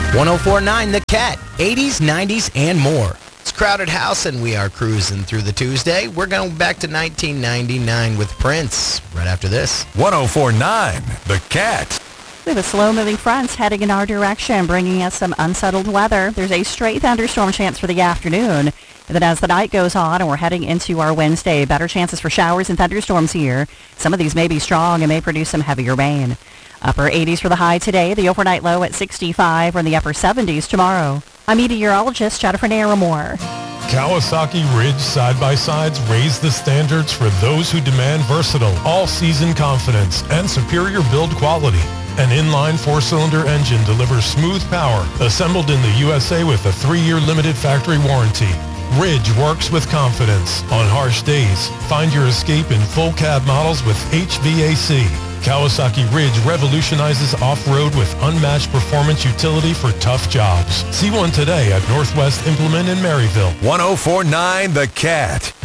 104.9 The Cat, 80s, 90s, and more. It's Crowded House, and we are cruising through the Tuesday. We're going back to 1999 with Prince right after this. 104.9 The Cat. We have a slow-moving front heading in our direction, bringing us some unsettled weather. There's a stray thunderstorm chance for the afternoon. And then as the night goes on and we're heading into our Wednesday, better chances for showers and thunderstorms here. Some of these may be strong and may produce some heavier rain. Upper 80s for the high today, the overnight low at 65, or in the upper 70s tomorrow. I'm meteorologist Jennifer Naramore. Kawasaki Ridge side-by-sides raise the standards for those who demand versatile, all-season confidence and superior build quality. An inline four-cylinder engine delivers smooth power, assembled in the USA with a 3-year limited factory warranty. Ridge works with confidence. On harsh days, find your escape in full cab models with HVAC. Kawasaki Ridge revolutionizes off-road with unmatched performance utility for tough jobs. See one today at Northwest Implement in Maryville. 104.9 The Cat.